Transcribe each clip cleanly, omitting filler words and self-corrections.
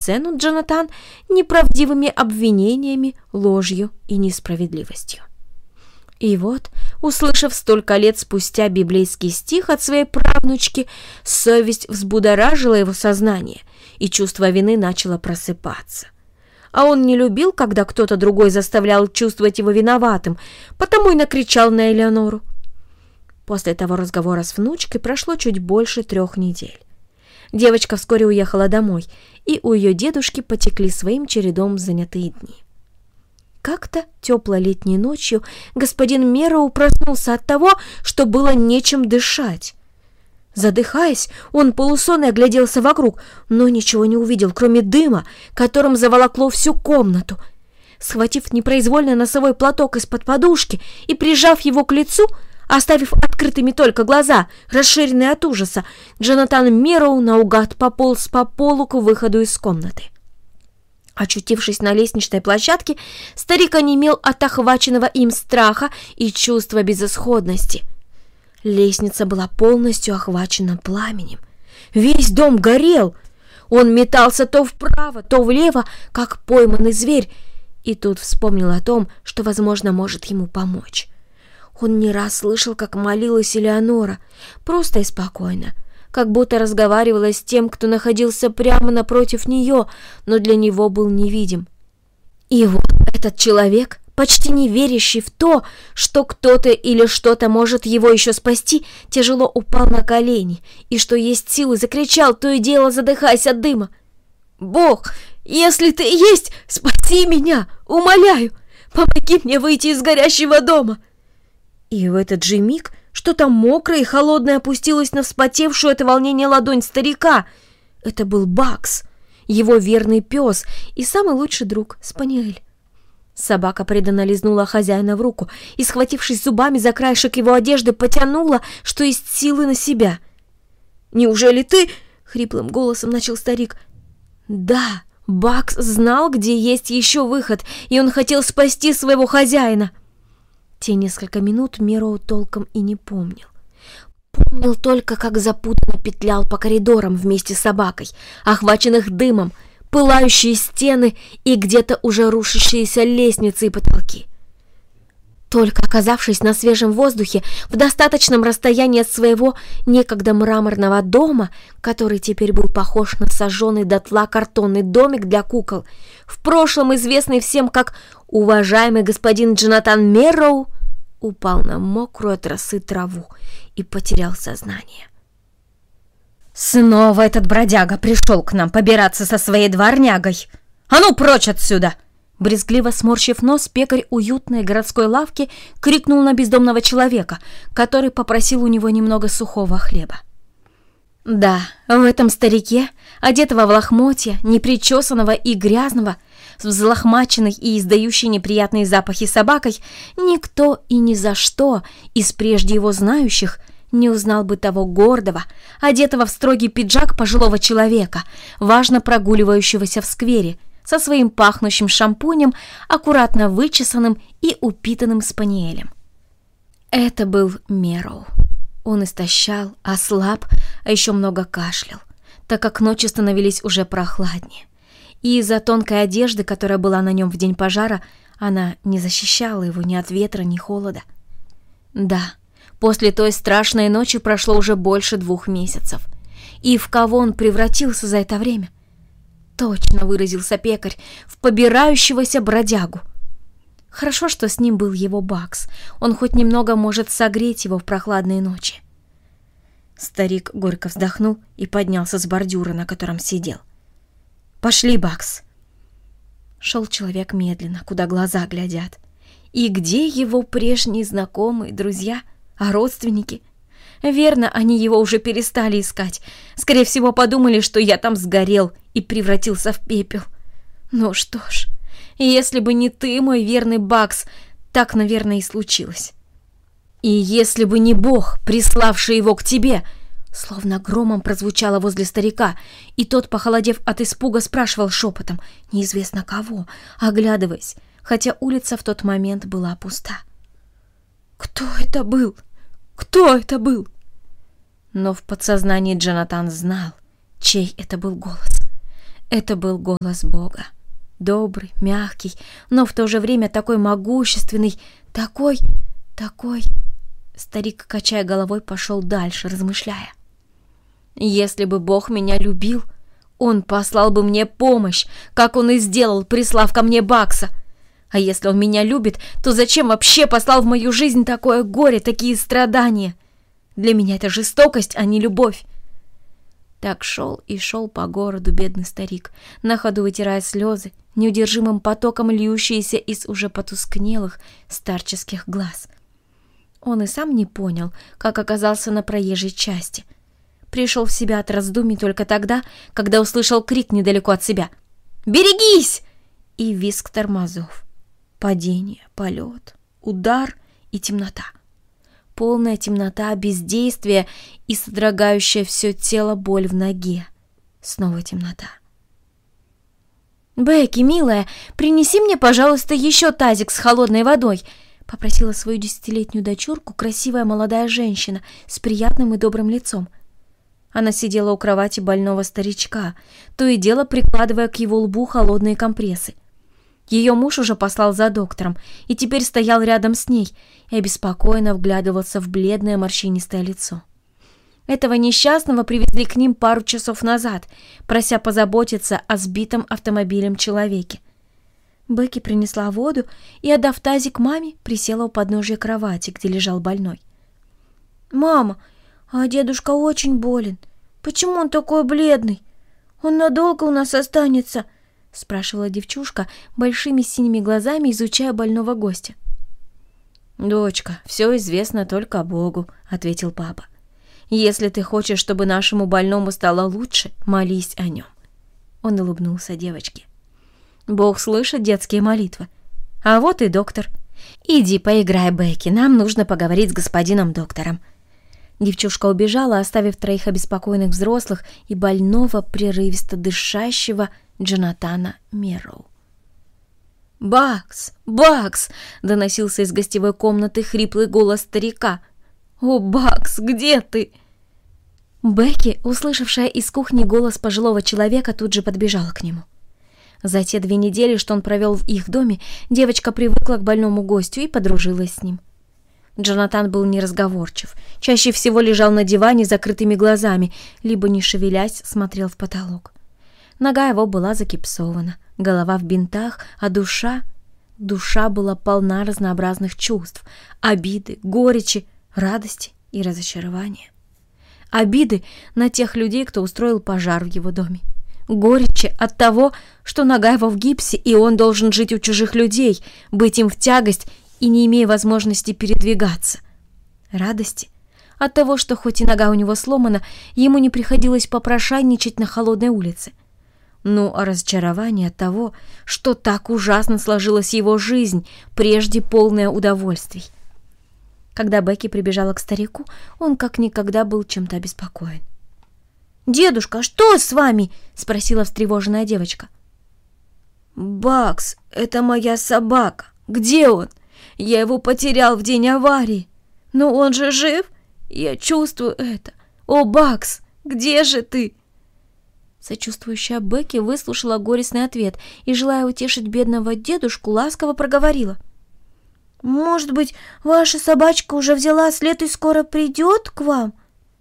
сцену Джонатан неправдивыми обвинениями, ложью и несправедливостью. И вот, услышав столько лет спустя библейский стих от своей правнучки, совесть взбудоражила его сознание, и чувство вины начало просыпаться. А он не любил, когда кто-то другой заставлял чувствовать его виноватым, потому и накричал на Элеонору. После того разговора с внучкой прошло чуть больше 3 недель. Девочка вскоре уехала домой, и у ее дедушки потекли своим чередом занятые дни. Как-то теплой летней ночью господин Мерроу проснулся от того, что было нечем дышать. Задыхаясь, он полусонный огляделся вокруг, но ничего не увидел, кроме дыма, которым заволокло всю комнату. Схватив непроизвольно носовой платок из-под подушки и прижав его к лицу, оставив открытыми только глаза, расширенные от ужаса, Джонатан Мерроу наугад пополз по полу к выходу из комнаты. Очутившись на лестничной площадке, старик онемел от охваченного им страха и чувства безысходности. Лестница была полностью охвачена пламенем. Весь дом горел. Он метался то вправо, то влево, как пойманный зверь, и тут вспомнил о том, что, возможно, может ему помочь. Он не раз слышал, как молилась Элеонора, просто и спокойно, как будто разговаривала с тем, кто находился прямо напротив нее, но для него был невидим. И вот этот человек, почти не верящий в то, что кто-то или что-то может его еще спасти, тяжело упал на колени и, что есть силы, закричал, то и дело задыхаясь от дыма: «Бог, если ты есть, спаси меня, умоляю, помоги мне выйти из горящего дома!» И в этот же миг что-то мокрое и холодное опустилось на вспотевшую от волнения ладонь старика. Это был Бакс, его верный пес и самый лучший друг Спаниэль. Собака преданно лизнула хозяина в руку и, схватившись зубами за краешек его одежды, потянула, что есть силы, на себя. «Неужели ты?» — хриплым голосом начал старик. «Да, Бакс знал, где есть еще выход, и он хотел спасти своего хозяина». Те несколько минут Мерроу толком и не помнил. Помнил только, как запутанно петлял по коридорам вместе с собакой, охваченных дымом, пылающие стены и где-то уже рушащиеся лестницы и потолки. Только оказавшись на свежем воздухе, в достаточном расстоянии от своего некогда мраморного дома, который теперь был похож на сожженный дотла картонный домик для кукол, в прошлом известный всем как уважаемый господин Джонатан Мерроу, упал на мокрую от росы траву и потерял сознание. «Снова этот бродяга пришел к нам побираться со своей дворнягой! А ну прочь отсюда!» Брезгливо сморщив нос, пекарь уютной городской лавки крикнул на бездомного человека, который попросил у него немного сухого хлеба. Да, в этом старике, одетого в лохмотья, непричесанного и грязного, с взлохмаченной и издающей неприятные запахи собакой, никто и ни за что из прежде его знающих не узнал бы того гордого, одетого в строгий пиджак пожилого человека, важно прогуливающегося в сквере, со своим пахнущим шампунем, аккуратно вычесанным и упитанным спаниелем. Это был Мерроу. Он истощал, ослаб, а еще много кашлял, так как ночи становились уже прохладнее. И из-за тонкой одежды, которая была на нем в день пожара, она не защищала его ни от ветра, ни холода. Да, после той страшной ночи прошло уже больше 2 месяцев. И в кого он превратился за это время? Точно выразился пекарь, в побирающегося бродягу. Хорошо, что с ним был его Бакс. Он хоть немного может согреть его в прохладные ночи. Старик горько вздохнул и поднялся с бордюра, на котором сидел. «Пошли, Бакс!» Шел человек медленно, куда глаза глядят. И где его прежние знакомые, друзья, а родственники? Верно, они его уже перестали искать. Скорее всего, подумали, что я там сгорел и превратился в пепел. Ну что ж, если бы не ты, мой верный Бакс, так, наверное, и случилось. И если бы не Бог, приславший его к тебе, словно громом прозвучало возле старика, и тот, похолодев от испуга, спрашивал шепотом, неизвестно кого, оглядываясь, хотя улица в тот момент была пуста. Кто это был? Кто это был? Но в подсознании Джонатан знал, чей это был голос. Это был голос Бога. Добрый, мягкий, но в то же время такой могущественный, такой... Старик, качая головой, пошел дальше, размышляя. Если бы Бог меня любил, Он послал бы мне помощь, как Он и сделал, прислав ко мне Бакса. А если Он меня любит, то зачем вообще послал в мою жизнь такое горе, такие страдания? Для меня это жестокость, а не любовь. Так шел и шел по городу бедный старик, на ходу вытирая слезы, неудержимым потоком льющиеся из уже потускнелых старческих глаз. Он и сам не понял, как оказался на проезжей части. Пришел в себя от раздумий только тогда, когда услышал крик недалеко от себя: «Берегись!» и визг тормозов. Падение, полет, удар и темнота. Полная темнота, бездействие и содрогающая все тело боль в ноге. Снова темнота. «Бекки, милая, принеси мне, пожалуйста, еще тазик с холодной водой», попросила свою 10-летнюю дочурку красивая молодая женщина с приятным и добрым лицом. Она сидела у кровати больного старичка, то и дело прикладывая к его лбу холодные компрессы. Ее муж уже послал за доктором и теперь стоял рядом с ней и обеспокоенно вглядывался в бледное морщинистое лицо. Этого несчастного привезли к ним пару часов назад, прося позаботиться о сбитом автомобилем человеке. Бекки принесла воду и, отдав тазик маме, присела у подножия кровати, где лежал больной. «Мама, а дедушка очень болен. Почему он такой бледный? Он надолго у нас останется?» — спрашивала девчушка, большими синими глазами изучая больного гостя. «Дочка, все известно только Богу», — ответил папа. «Если ты хочешь, чтобы нашему больному стало лучше, молись о нем». Он улыбнулся девочке. «Бог слышит детские молитвы. А вот и доктор. Иди поиграй, Бекки, нам нужно поговорить с господином доктором». Девчушка убежала, оставив троих обеспокоенных взрослых и больного, прерывисто дышащего Джонатана Мерроу. «Бакс! Бакс!» — доносился из гостевой комнаты хриплый голос старика. «О, Бакс, где ты?» Бекки, услышавшая из кухни голос пожилого человека, тут же подбежала к нему. За те 2 недели, что он провел в их доме, девочка привыкла к больному гостю и подружилась с ним. Джонатан был неразговорчив, чаще всего лежал на диване с закрытыми глазами, либо, не шевелясь, смотрел в потолок. Нога его была загипсована, голова в бинтах, а душа была полна разнообразных чувств: обиды, горечи, радости и разочарования. Обиды на тех людей, кто устроил пожар в его доме. Горечи от того, что нога его в гипсе, и он должен жить у чужих людей, быть им в тягость и не имея возможности передвигаться. Радости от того, что хоть и нога у него сломана, ему не приходилось попрошайничать на холодной улице. Ну, а разочарование от того, что так ужасно сложилась его жизнь, прежде полная удовольствий. Когда Бекки прибежала к старику, он как никогда был чем-то обеспокоен. «Дедушка, что с вами?» — спросила встревоженная девочка. «Бакс, это моя собака. Где он? Я его потерял в день аварии. Но он же жив? Я чувствую это. О, Бакс, где же ты?» Сочувствующая Бекки выслушала горестный ответ и, желая утешить бедного дедушку, ласково проговорила: «Может быть, ваша собачка уже взяла след и скоро придет к вам?»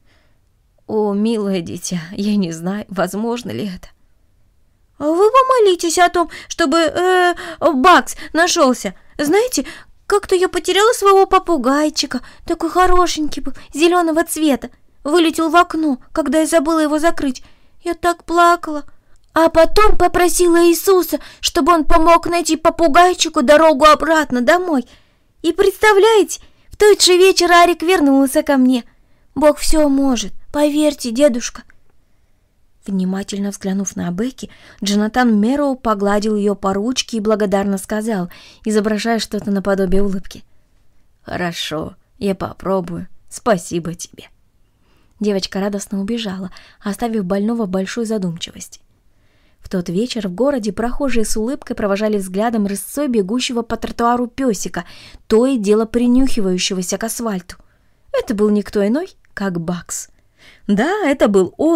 «О, милое дитя, я не знаю, возможно ли это». «А вы помолитесь о том, чтобы Бакс нашелся. Знаете, как-то я потеряла своего попугайчика, такой хорошенький был, зеленого цвета. Вылетел в окно, когда я забыла его закрыть. Я так плакала. А потом попросила Иисуса, чтобы он помог найти попугайчику дорогу обратно домой. И представляете, в тот же вечер Арик вернулся ко мне. Бог все может, поверьте, дедушка». Внимательно взглянув на Бекки, Джонатан Мерроу погладил ее по ручке и благодарно сказал, изображая что-то наподобие улыбки: «Хорошо, я попробую. Спасибо тебе». Девочка радостно убежала, оставив больного в большой задумчивости. В тот вечер в городе прохожие с улыбкой провожали взглядом рысцой бегущего по тротуару песика, то и дело принюхивающегося к асфальту. Это был никто иной, как Бакс. Да, это был он,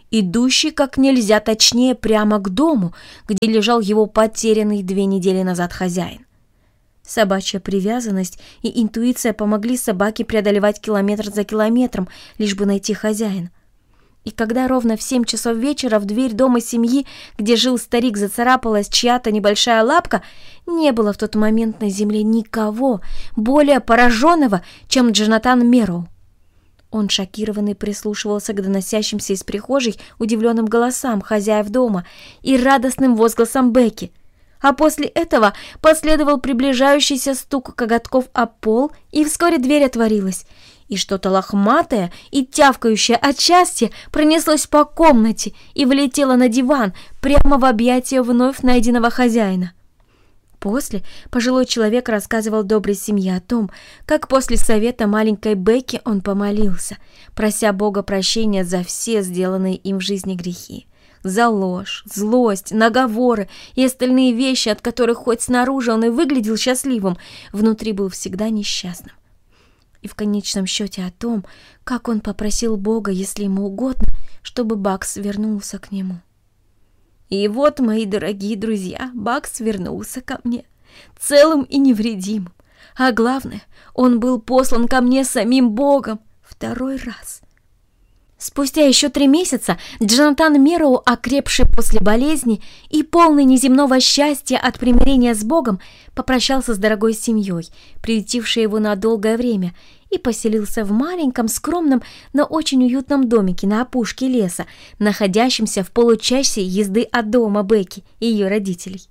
идущий как нельзя точнее прямо к дому, где лежал его потерянный 2 недели назад хозяин. Собачья привязанность и интуиция помогли собаке преодолевать километр за километром, лишь бы найти хозяина. И когда ровно в 7 часов вечера в дверь дома семьи, где жил старик, зацарапалась чья-то небольшая лапка, не было в тот момент на земле никого более пораженного, чем Джонатан Мерроу. Он шокированный прислушивался к доносящимся из прихожей удивленным голосам хозяев дома и радостным возгласам Бекки. А после этого последовал приближающийся стук коготков о пол, и вскоре дверь отворилась, и что-то лохматое и тявкающее от счастья пронеслось по комнате и влетело на диван прямо в объятия вновь найденного хозяина. После пожилой человек рассказывал доброй семье о том, как после совета маленькой Бекки он помолился, прося Бога прощения за все сделанные им в жизни грехи. За ложь, злость, наговоры и остальные вещи, от которых хоть снаружи он и выглядел счастливым, внутри был всегда несчастным. И в конечном счете о том, как он попросил Бога, если ему угодно, чтобы Бакс вернулся к нему. И вот, мои дорогие друзья, Бакс вернулся ко мне, целым и невредимым. А главное, он был послан ко мне самим Богом 2-й раз. Спустя еще 3 месяца Джонатан Мерроу, окрепший после болезни и полный неземного счастья от примирения с Богом, попрощался с дорогой семьей, приютившей его на долгое время, и поселился в маленьком, скромном, но очень уютном домике на опушке леса, находящемся в получасе езды от дома Бекки и ее родителей.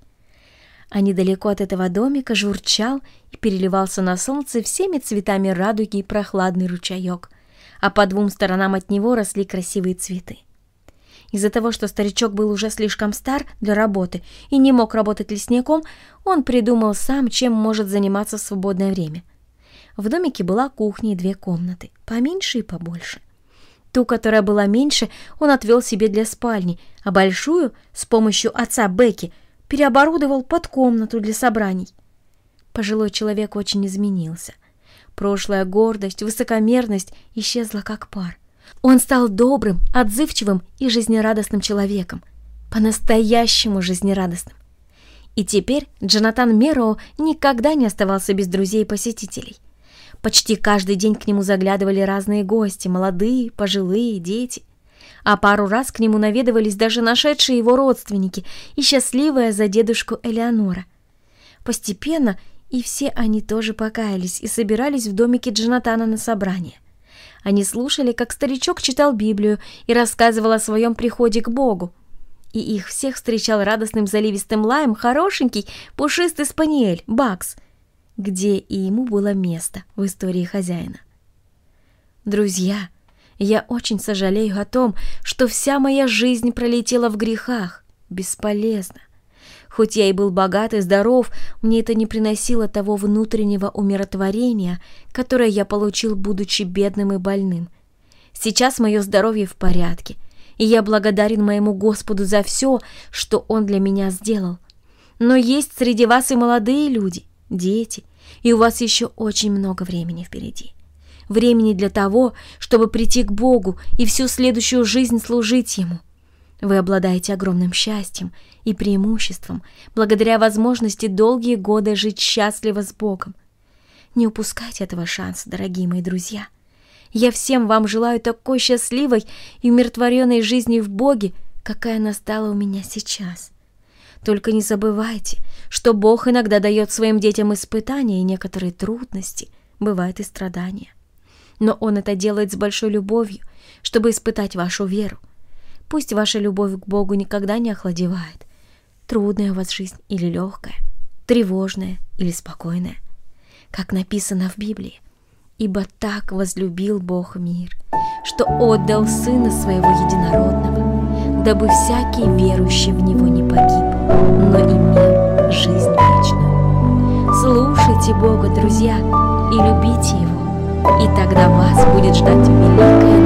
А недалеко от этого домика журчал и переливался на солнце всеми цветами радуги прохладный ручеек, а по 2 сторонам от него росли красивые цветы. Из-за того, что старичок был уже слишком стар для работы и не мог работать лесником, он придумал сам, чем может заниматься в свободное время. В домике была кухня и 2 комнаты, поменьше и побольше. Ту, которая была меньше, он отвел себе для спальни, а большую, с помощью отца Бекки, переоборудовал под комнату для собраний. Пожилой человек очень изменился. Прошлая гордость, высокомерность исчезла как пар. Он стал добрым, отзывчивым и жизнерадостным человеком. По-настоящему жизнерадостным. И теперь Джонатан Мерроу никогда не оставался без друзей и посетителей. Почти каждый день к нему заглядывали разные гости, молодые, пожилые, дети. А пару раз к нему наведывались даже нашедшие его родственники и счастливая за дедушку Элеонора. Постепенно и все они тоже покаялись и собирались в домике Джонатана на собрание. Они слушали, как старичок читал Библию и рассказывал о своем приходе к Богу. И их всех встречал радостным заливистым лаем хорошенький пушистый спаниель Бакс, где и ему было место в истории хозяина. Друзья, я очень сожалею о том, что вся моя жизнь пролетела в грехах, бесполезно. Хоть я и был богат и здоров, мне это не приносило того внутреннего умиротворения, которое я получил, будучи бедным и больным. Сейчас мое здоровье в порядке, и я благодарен моему Господу за все, что Он для меня сделал. Но есть среди вас и молодые люди, дети, и у вас еще очень много времени впереди. Времени для того, чтобы прийти к Богу и всю следующую жизнь служить Ему. Вы обладаете огромным счастьем и преимуществом, благодаря возможности долгие годы жить счастливо с Богом. Не упускайте этого шанса, дорогие мои друзья. Я всем вам желаю такой счастливой и умиротворенной жизни в Боге, какая настала у меня сейчас. Только не забывайте, что Бог иногда дает своим детям испытания и некоторые трудности, бывает и страдания. Но Он это делает с большой любовью, чтобы испытать вашу веру. Пусть ваша любовь к Богу никогда не охладевает. Трудная у вас жизнь или легкая, тревожная или спокойная. Как написано в Библии: «Ибо так возлюбил Бог мир, что отдал Сына Своего Единородного, дабы всякий верующий в Него не погиб, но имел жизнь вечную». Слушайте Бога, друзья, и любите Его, и тогда вас будет ждать великая